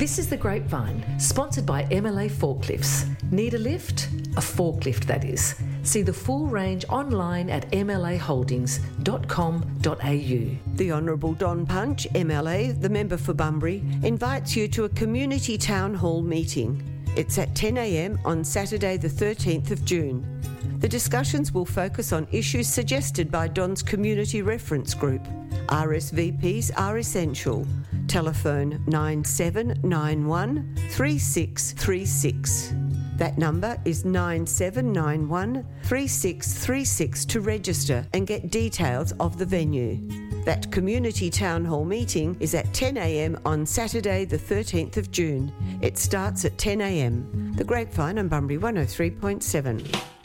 This is The Grapevine, sponsored by MLA Forklifts. Need a lift? A forklift, that is. See the full range online at mlaholdings.com.au. The Honourable Don Punch, MLA, the member for Bunbury, invites you to a community town hall meeting. It's at 10 a.m. on Saturday the 13th of June. The discussions will focus on issues suggested by Don's Community Reference Group. RSVPs are essential. Telephone 9791 3636. That number is 9791 3636 to register and get details of the venue. That community town hall meeting is at 10 a.m. on Saturday the 13th of June. It starts at 10 a.m. The Grapevine on Bunbury 103.7.